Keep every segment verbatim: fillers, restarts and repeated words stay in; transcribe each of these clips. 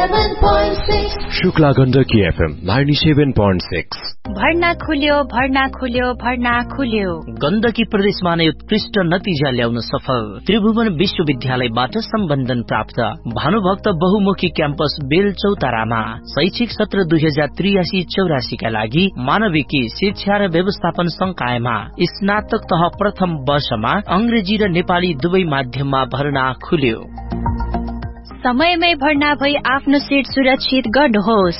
ninety-seven point six. Shukla Gandaki FM ninety-seven point six. भर्ना खुल्यो भर्ना खुल्यो भर्ना खुल्यो। गण्डकी प्रदेशमा नै उत्कृष्ट नतिजा ल्याउन सफल त्रिभुवन विश्वविद्यालयबाट सम्बन्धन प्राप्त भानुभक्त बहुमुखी क्याम्पस बेलचौतारामा शैक्षिक सत्र दुई हजार त्रियासी चौरासी का लागि मानविकी शिक्षा र व्यवस्थापन संकायमा स्नातक तह प्रथम वर्षमा अंग्रेजी र नेपाली दुवै माध्यममा भर्ना खुल्यो। समयमै भर्ना भई आफ्नो सीट सुरक्षित गर्नुहोस्।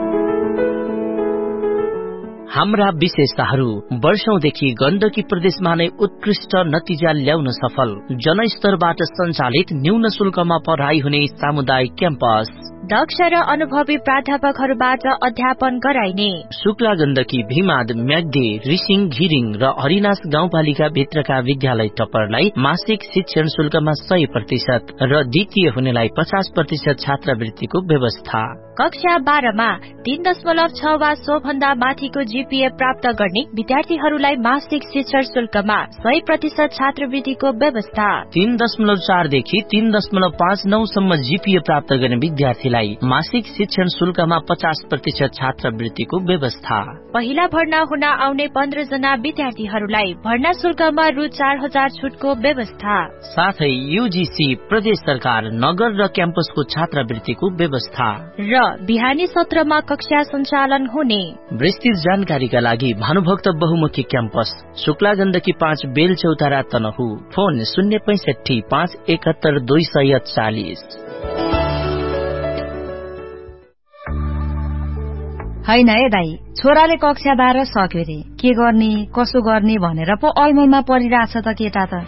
हाम्रा विशेषताहरू वर्षौंदेखि गण्डकी प्रदेशमा नै उत्कृष्ट नतिजा ल्याउन सफल जनस्तरबाट सञ्चालित न्यून शुल्कमा पढाइ हुने सामुदायिक क्याम्पस, दक्ष र अनुभवी प्राध्यापकहरूबाट अध्यापन गराइने शुक्ला गण्डकी भीमाद म्याग्दी रिसिङ घिरिङ र हरिनास गाउँपालिका भित्रका विद्यालय टप्परलाई मासिक शिक्षण शुल्कमा सय प्रतिशत र द्वितीय हुनेलाई पचास प्रतिशत छात्रवृत्तिको व्यवस्था। कक्षा बाह्रमा तीन दशमलव छ वा सो भन्दा माथिको जीपीए प्राप्त गर्ने विद्यार्थीहरूलाई मासिक शिक्षण शुल्कमा सय प्रतिशत छात्रवृत्तिको व्यवस्था। तीन दशमलव चारदेखि तीन दशमलव पाँच नौ सम्म जीपीए प्राप्त गर्ने विद्यार्थीलाई मासिक शिक्षण शुल्कमा पचास प्रतिशत छात्रवृत्तिको व्यवस्था। पहिला भर्ना हुन आउने पन्ध्र जना विद्यार्थीहरूलाई भर्ना शुल्कमा रु चार हजार छुटको व्यवस्था। साथै यूजीसी प्रदेश सरकार नगर र क्याम्पसको छात्रवृत्तिको व्यवस्था र बिहानी सत्रमा कक्षा सञ्चालन हुने। विस्तृत जानकारीका लागि भानुभक्त बहुमुखी क्याम्पस शुक्ला गण्डकी पाँच बेलचौतारा तनहु फोन शून्य पैंसठी पाँच एकहत्तर दुई सय चालिस। हैन है दाई, छोराले कक्षा बाह्र सक्यो रे, के गर्ने कसो गर्ने भनेर पो अलमलमा परिरहेछ त केटा त।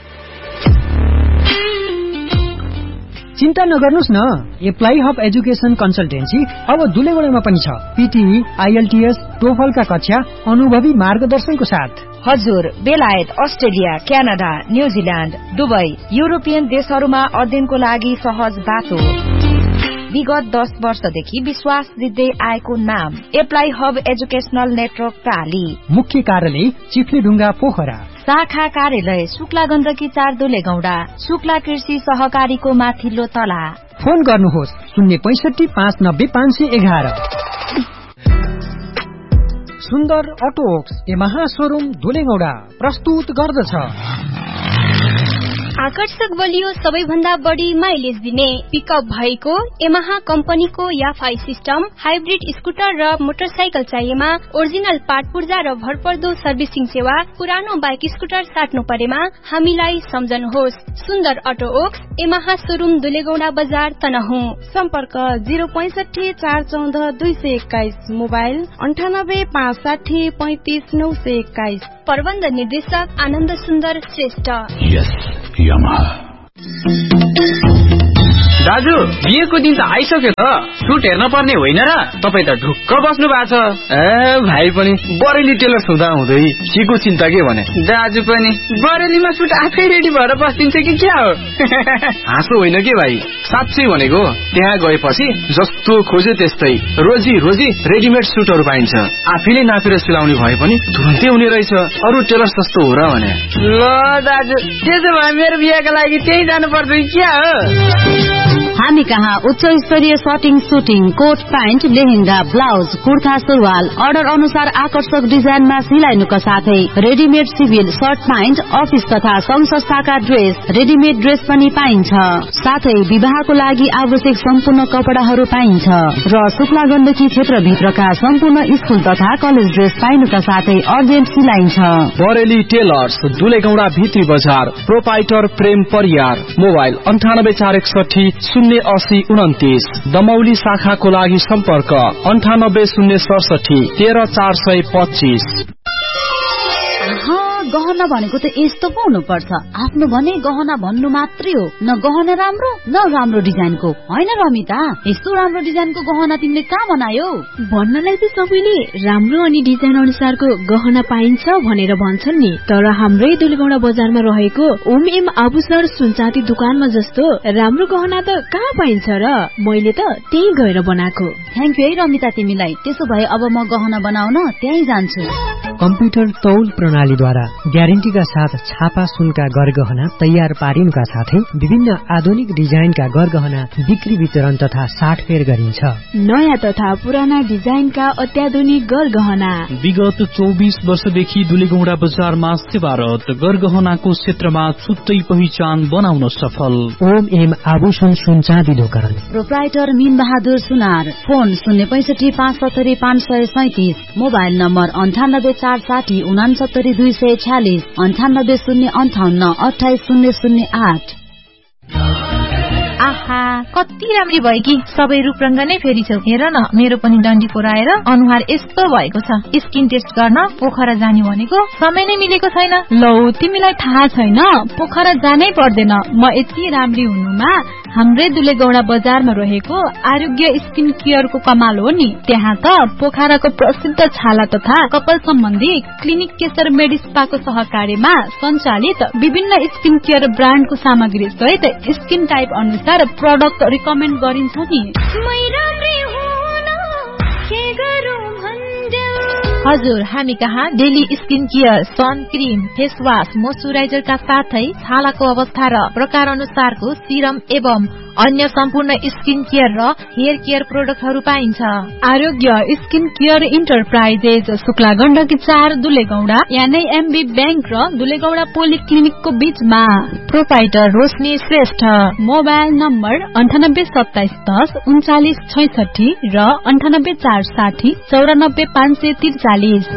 चिन्ता नगर्नुस् न, एप्लाई हब एजुकेशन कन्सल्टेन्सी अब दुलेगुडामा पनि छ। पीटीई, आईएलटीएस, टोफलका कक्षा अनुभवी मार्गदर्शनको साथ। हजुर, बेलायत, Australia, Canada, New Zealand, Dubai, European देशहरूमा अध्ययनको लागि सहज बाटो। विगत दस वर्षदेखि विश्वास दिँदै आएको नाम एप्लाई हब एजुकेशनल नेटवर्क प्राली। मुख्य कार्यालय चिफ्लीढुङ्गा पोखरा। शाखा कार्यालय शुक्ला गण्डकी चार दुलेगौडा, शुक्ला कृषि सहकारीको माथिल्लो तला। फोन गर्नुहोस् शून्य पैंसठी पाँच नब्बे पाँच सय एघार। सुन्दर अटोक्स यमाहा शोरूम दुलेगौडा प्रस्तुत गर्दछ आकर्षक बलियो सबैभन्दा बढी माइलेज दिने पिकअप भएको यमाहा कम्पनीको याफाई सिस्टम हाइब्रिड स्कुटर र मोटरसाइकल चाहिएमा ओरिजिनल पार्ट पूर्जा र भरपर्दो सर्भिसिङ सेवा। पुरानो बाइक स्कुटर साट्नु परेमा हामीलाई सम्झनुहोस्। सुन्दर अटो ओक्स यमाहा शोरूम दुलेगौडा बजार तनहुँ। सम्पर्क जिरो पैंसठी चार चौध दुई सय एक्काइस, मोबाइल अन्ठानब्बे पाँच साठी पैंतिस नौ सय एक्काइस। प्रबन्ध निर्देशक आनन्द सुन्दर श्रेष्ठ। दाजु, बिहेको दिन त आइसक्यो त, सुट हेर्न पर्ने होइन र? तपाईँ त ढुक्क बस्नु भएको छ। ए भाइ पनि बरेली टेलर हुँदा हुँदै केको चिन्ता के भने? दाजु पनि बरेलीमा सुट आफै रेडी भएर बस्दिन्छ कि क्या हो? हाँसो होइन के भाइ, साँच्चै भनेको। त्यहाँ गएपछि जस्तो खोजे त्यस्तै रोजी रोजी रेडिमेड सुटहरू पाइन्छ। आफैले नापेर सिलाउने भए पनि तुरन्तै हुने रहेछ। अरू टेलर सस्तो हो र भने? ल दाजु, त्यसो भए मेरो बिहेको लागि त्यही जानु पर्छ क्या हो? हामी कहाँ उच्च स्तरीय shirting, shooting, coat pant, lehenga, blouse, kurta, सुरुवाल अर्डर अनुसार आकर्षक डिजाइनमा सिलाइनुका साथै readymade civil short pant, office तथा संघ संस्थाका ड्रेस, रेडिमेड ड्रेस पनि पाइन्छ। साथै विवाहको लागि आवश्यक सम्पूर्ण कपडाहरू पाइन्छ र शुक्ला गण्डकी क्षेत्रभित्रका सम्पूर्ण स्कुल तथा कलेज ड्रेस पाइनुका साथै अर्जेन्ट सिलाइन्छ। बरेली टेलर्स दुलेगौडा भित्री बजार, प्रोपाइटर प्रेम परियार, मोबाइल अन्ठानब्बे चार एकसठी शून्य अस्सी उन्तिस। दमौली शाखाको लागि सम्पर्क अन्ठानब्बे शून्य सडसठी तेह्र चार सय पच्चीस। गहना भनेको त यस्तो पो हुनुपर्छ। आफ्नो भने गहना भन्नु मात्रै हो, न गहना राम्रो न राम्रो डिजाइनको। होइन रमिता, यस्तो राम्रो डिजाइनको गहना तिमीले कहाँ बनायो? भन्नलाई त सबैले राम्रो अनि डिजाइन अनुसारको गहना पाइन्छ भनेर भन्छन् नि, तर हाम्रै दुलेगौडा बजारमा रहेको ओम एम आभूषण सुनचाँदी दुकानमा जस्तो राम्रो गहना त कहाँ पाइन्छ र? मैले त त्यही गएर बनाएको। थ्याङ्क यू है रमिता तिमीलाई। त्यसो भए अब म गहना बनाउन त्यही जान्छु। कम्प्युटर तौल प्रणालीद्वारा ग्यारेन्टीका साथ छापा सुनका गरगहना तयार पारिनुका साथै विभिन्न आधुनिक डिजाइनका गरगहना बिक्री वितरण तथा साटफेर गरिन्छ। नयाँ तथा पुराना डिजाइनका अत्याधुनिक गरगहना विगत चौबिस वर्षदेखि दुलेगौडा बजारमा सेवारत गरगहनाको क्षेत्रमा छुट्टै पहिचान बनाउन सफल ओम एम आभूषण सुन चाँदी दोकान। प्रोप्राइटर मीन बहादुर सुनार। फोन शून्य पैंसठी पाँच सत्तरी पाँच सय सैतिस। मोबाइल नम्बर अन्ठानब्बे चार साठी उनासत्तरी दुई सय छ्यालिस अन्ठानब्बे शून्य अन्ठाउन्न अठाइस शून्य शून्य आठ। आहा कति राम्री भयो कि सबै रूपरंग नै फेरि छौ। हेर न मेरो पनि डन्डी कोराएर अनुहार यस्तो भएको छ। स्किन टेस्ट गर्न पोखरा जाने भनेको समय नै मिलेको छैन। लौ तिमीलाई थाहा छैन पोखरा जानै पर्दैन। म यति राम्री हुनुमा हाम्रै दुलेगौडा बजारमा रहेको आरोग्य स्किन केयरको कमाल हो नि। त्यहाँ त पोखराको प्रसिद्ध छाला तथा कपाल सम्बन्धी क्लिनिक केशर मेडिस्पाको सहकार्यमा सञ्चालित विभिन्न स्किन केयर ब्रान्डको सामग्री सहित स्किन टाइप अनुसार प्रडक्ट रिकमेन्ड गरिन्छ नि। हजुर हामी कहाँ daily skin care, sun cream, face wash, मोइस्चराइजरका साथै छालाको अवस्था र प्रकार अनुसारको सिरम एवं अन्य सम्पूर्ण स्किन केयर र हेयर केयर प्रोडक्टहरू पाइन्छ। आरोग्य skin care enterprises Shukla Gandaki चार दुलेगौडा यानै एमबी बैंक र दुलेगौडा पोलिक्लिनिकको बीचमा। प्रोपाइटर रोशनी श्रेष्ठ। मोबाइल नम्बर अन्ठानब्बे सत्ताइस दस उन्चालिस छैसठी र अन्ठानब्बे चार साठी चौरानब्बे पाँच सय त्रिचालिस।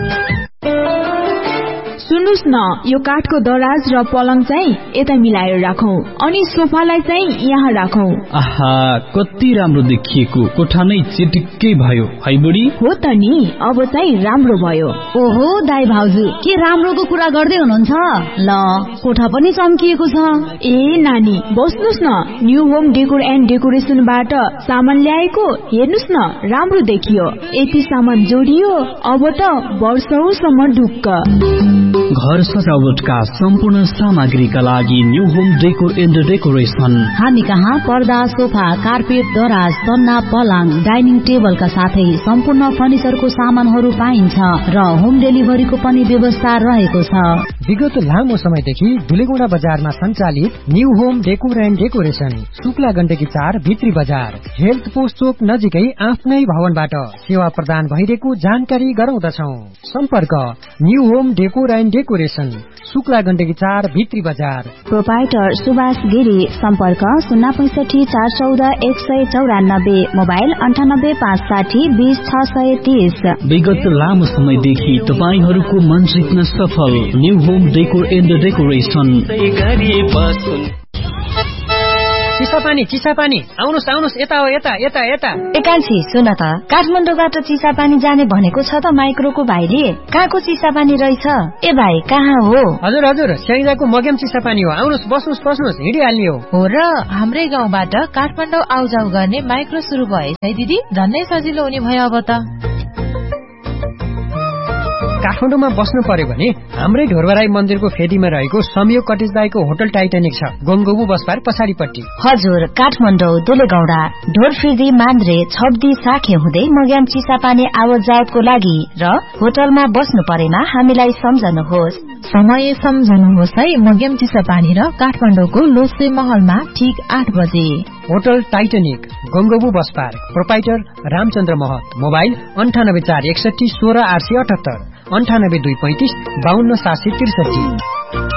सुन्नुस् न यो काठको दराज र पलङ चाहिँ यता मिलाएर राखौं अनि सोफालाई चाहिँ यहाँ राखौं। आहा कति राम्रो देखिएको कोठा नै चिटिक्कै भयो है बुढी। हो त नि अब चाहिँ राम्रो भयो। ओहो दाइ भाउजू के राम्रोको कुरा गर्दै हुनुहुन्छ। ल कोठा पनि चम्किएको छ। ए नानी बस्नुस् न न्यू होम डेकोर एन्ड डेकोरेसनबाट सामान ल्याएको हेर्नुस् न राम्रो देखियो। यति सामान जोडियो अब त वर्षौसम्म ढुक्क। घर सजावटका सम्पूर्ण सामग्रीका लागि new home decor and decoration. हामी कहाँ पर्दा, सोफा, कार्पेट, दराज, सन्ना, पलङ, डाइनिङ टेबलका साथै सम्पूर्ण फर्निचरको सामानहरू पाइन्छ र होम डेलिभरीको पनि व्यवस्था रहेको छ। विगत लामो समयदेखि दुलेगौडा बजारमा सञ्चालित new home decor and decoration Shukla Gandaki चार भित्री बजार हेल्थ पोस्ट चोक नजिकै आफ्नै भवनबाट सेवा प्रदान भइरहेको जानकारी गराउँदछौ। सम्पर्क new home decor and decoration Shukla Gandaki चार भित्री बजार। प्रोपाइटर सुभाष गिरी। सम्पर्क शून्य पैंसठी चार चौध एक सय चौरानब्बे। मोबाइल अन्ठानब्बे पाँच साठी बीस छ सय तीस। विगत लामो समयदेखि तपाईहरूको मन जित्न सफल new home decor and decoration. Chisapani Chisapani आउनुस् आउनुस् यता हो यता यता यता। एकान्छी सुन त काठमाडौँबाट चिसापानी जाने भनेको छ त माइक्रोको भाइले। कहाँको चिसापानी रहेछ? ए भाइ कहाँ हो? हजुर हजुर स्याङ्जाको मगेम चिसापानी हो। आउनुस् बस्नुस् बस्नुस् हिँडिहाल्ने हो। हो र हाम्रै गाउँबाट काठमाडौँ आउजाउ गर्ने माइक्रो सुरु भएछ है दिदी। झन्नै सजिलो हुने भयो अब त। काठमाडौँमा बस्नु पर्यो भने हाम्रै ढोरबराई मन्दिरको फेदीमा रहेको संयोग कटेज दाईको होटल टाइटानिक छ गंगोबु बसपार पछाडिपट्टि। हजुर काठमाडौँ दुलेगौडा ढोरफिर्दी मान्द्रे छब्दी साखे हुँदै मग्याम चिसापानी आवत जावतको लागि र होटलमा बस्नु परेमा हामीलाई सम्झनुहोस्। समय सम्झनुहोस् है। मग्याम चिसापानी र काठमाडौँको लोसे महलमा ठीक आठ बजे। Hotel Titanic गंगोबु बसपार। प्रोपाइटर रामचन्द्र महत। मोबाइल अन्ठानब्बे चार एकसठी सोह्र आठ सय अठहत्तर अन्ठानब्बे दुई पैंतिस बाहन्न सात सय त्रिसठी।